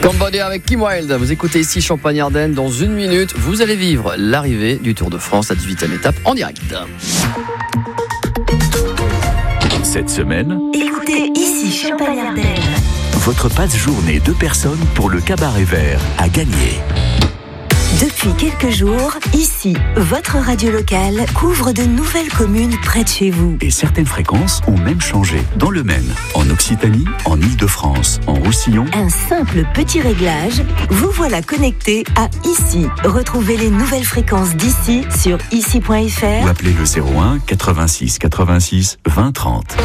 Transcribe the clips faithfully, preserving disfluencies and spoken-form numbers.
Cambodia avec Kim Wilde. Vous écoutez ici Champagne-Ardenne. Dans une minute, vous allez vivre l'arrivée du Tour de France, la dix-huitième étape en direct. Cette semaine, écoutez ici Champagne-Ardenne. Votre passe-journée deux personnes pour le Cabaret Vert à gagner. Depuis quelques jours, ici, votre radio locale couvre de nouvelles communes près de chez vous. Et certaines fréquences ont même changé dans le Maine, en Occitanie, en Île-de-France, en Roussillon. Un simple petit réglage, vous voilà connecté à ici. Retrouvez les nouvelles fréquences d'ici sur ici point f r Ou appelez le zéro un quatre-vingt-six quatre-vingt-six vingt trente.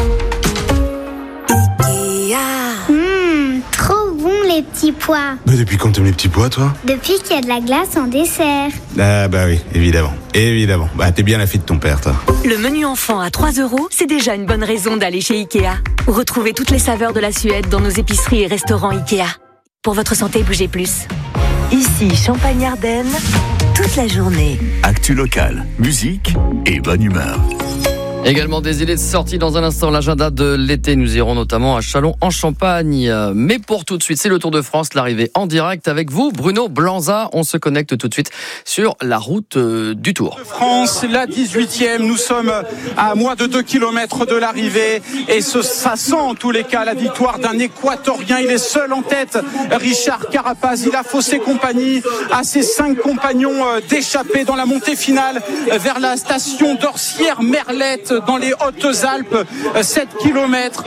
Les petits pois. Mais depuis quand t'aimes les petits pois, toi? Depuis qu'il y a de la glace en dessert. Ah bah oui, évidemment, évidemment. Bah t'es bien la fille de ton père, toi. Le menu enfant à trois euros, c'est déjà une bonne raison d'aller chez Ikea. Retrouvez toutes les saveurs de la Suède dans nos épiceries et restaurants Ikea. Pour votre santé, bougez plus. Ici, Champagne-Ardenne, toute la journée. Actu locale, musique et bonne humeur. Également des idées de sortie dans un instant, l'agenda de l'été. Nous irons notamment à Châlons en Champagne. Mais pour tout de suite, c'est le Tour de France, l'arrivée en direct avec vous, Bruno Blanza. On se connecte tout de suite sur la route du Tour. France, la dix-huitième, nous sommes à moins de deux kilomètres de l'arrivée et ce, ça sent en tous les cas la victoire d'un Équatorien. Il est seul en tête, Richard Carapaz. Il a faussé compagnie à ses cinq compagnons d'échappée dans la montée finale vers la station d'Orsières-Merlette dans les Hautes-Alpes. sept kilomètres